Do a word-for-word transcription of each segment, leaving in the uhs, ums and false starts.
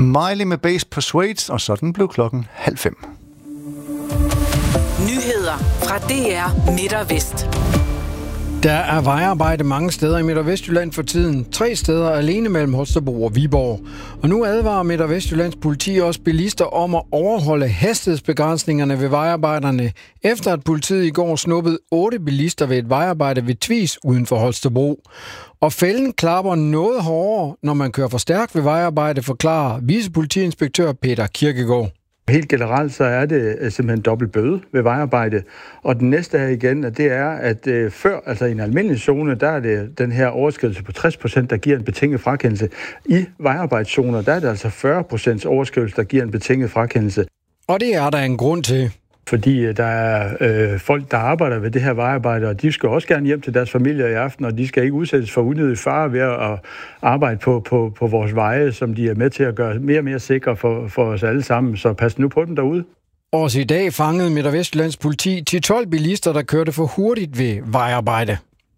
Miley med Bass Persuades, og sådan blev klokken halv fem. Nyheder fra D R Midt og Vest. Der er vejarbejde mange steder i Midt- og Vestjylland for tiden. Tre steder alene mellem Holstebro og Viborg. Og nu advarer Midt- og Vestjyllands politi også bilister om at overholde hastighedsbegrænsningerne ved vejarbejderne, efter at politiet i går snuppede otte bilister ved et vejarbejde ved Tvis uden for Holstebro. Og fælden klapper noget hårdere, når man kører for stærkt ved vejarbejde, forklarer vicepolitiinspektør Peter Kirkegaard. Helt generelt så er det simpelthen dobbelt bøde ved vejarbejde. Og den næste her igen, det er, at øh, før, altså i en almindelig zone, der er det den her overskridelse på tres procent, der giver en betinget frakendelse. I vejarbejdszoner, der er det altså fyrre procent overskridelse, der giver en betinget frakendelse. Og det er der en grund til. Fordi der er øh, folk, der arbejder ved det her vejarbejde, og de skal også gerne hjem til deres familier i aften, og de skal ikke udsættes for unødig fare ved at arbejde på, på, på vores veje, som de er med til at gøre mere og mere sikre for, for os alle sammen. Så pas nu på dem derude. Også i dag fangede Midt- og Vestjyllands politi ti til tolv bilister, der kørte for hurtigt ved vejarbejde.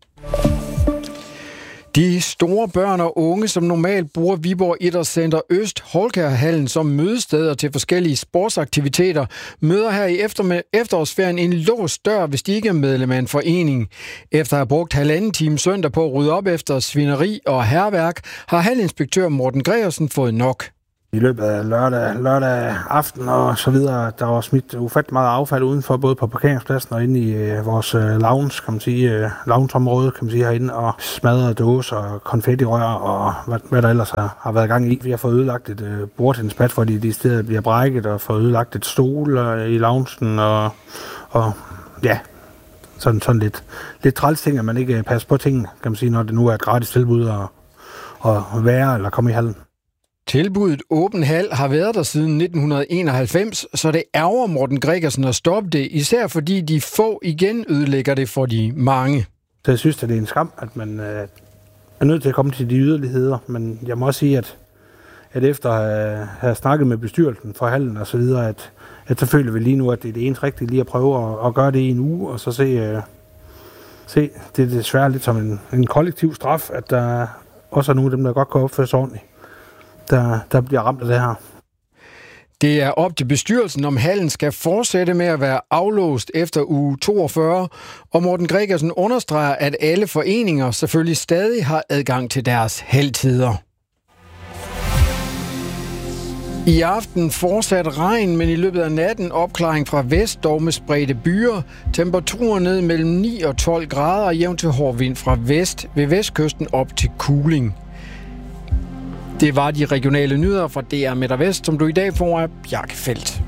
De store børn og unge, som normalt bruger Viborg Idrætscenter Øst Holkærhallen som mødesteder til forskellige sportsaktiviteter, møder her i efterårsferien en låst dør, hvis de ikke er medlem af en forening. Efter at have brugt halvanden time søndag på at rydde op efter svineri og hærværk, har hallinspektør Morten Gregersen fået nok. I løbet af lørdag, lørdag aften og så videre, der var smidt ufattelig meget affald udenfor, både på parkeringspladsen og inde i øh, vores øh, lounge, kan man sige, øh, loungeområde, kan man sige herinde, og smadrede dåser og konfettirør og hvad, hvad der ellers har, har været gang i. Vi har fået ødelagt et øh, bordtennisbat, hvor de, de steder bliver brækket, og fået ødelagt et stol øh, i loungen, og, og ja, sådan, sådan lidt, lidt træls ting, at man ikke passer på tingene, kan man sige, når det nu er et gratis tilbud at, at være eller komme i hallen. Tilbuddet Åben Hal har været der siden nitten enoghalvfems, så det ærger Morten Gregersen at stoppe det, især fordi de få igen ødelægger det for de mange. Så jeg synes, at det er en skam, at man øh, er nødt til at komme til de yderligheder, men jeg må også sige, at, at efter at have snakket med bestyrelsen for hallen og så videre, at, at så føler vi lige nu, at det er det eneste rigtige lige at prøve at, at gøre det i en uge, og så se, øh, se det er desværre lidt som en, en kollektiv straf, at der også er nogle af dem, der godt kan opføre sig ordentligt. Der, der bliver ramt af det her. Det er op til bestyrelsen, om hallen skal fortsætte med at være aflåst efter uge toogfyrre, og Morten Gregersen understreger, at alle foreninger selvfølgelig stadig har adgang til deres halvtider. I aften fortsat regn, men i løbet af natten opklaring fra vest, dog med spredte byer. Temperaturer ned mellem ni og tolv grader og jævnt til hård vind fra vest, ved vestkysten op til kuling. Det var de regionale nyheder fra D R Midt og Vest, som du i dag får af Bjarke Feldt.